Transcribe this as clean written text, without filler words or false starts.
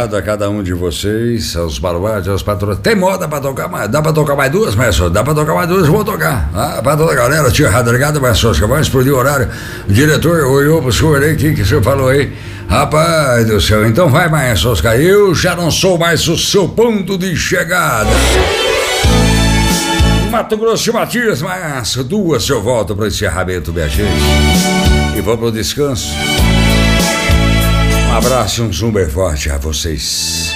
obrigado a cada um de vocês, aos baluartes, aos patrões. Tem moda pra tocar mais? Dá pra tocar mais duas, maestro? Dá pra tocar mais duas, vou tocar. Pra toda a galera, tio Radrigado, maestro, vai explodir o horário. O diretor olhou pro senhor aí, o que o senhor falou aí? Rapaz do céu, então vai, maestro Oscar, eu já não sou mais o seu ponto de chegada. Mato Grosso de Matias, maestro, duas eu volto pro encerramento, minha gente. E vou pro descanso. Um abraço e um zumber forte a vocês.